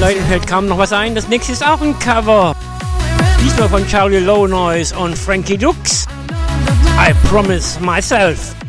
Leuten fällt kaum noch was ein. Das nächste ist auch ein Cover. Diesmal von Charlie Low Noise und Frankie Dux. I Promise Myself.